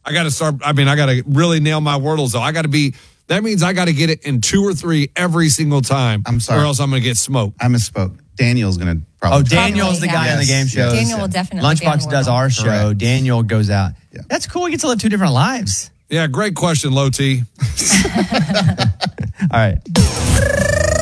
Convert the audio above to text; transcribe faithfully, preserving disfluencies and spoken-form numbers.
I got to start. I mean, I got to really nail my Wordles, though. I got to be, that means I got to get it in two or three every single time. I'm sorry. Or else I'm going to get smoked. I misspoke. Daniel's going to probably. Oh, Daniel's Probably, the guy yeah. in the game Yes, shows. Daniel will definitely be on Lunchbox does Wordle. our show. Correct. Daniel goes out. Yeah. That's cool. We get to live two different lives. Yeah, great question, Low T. All right.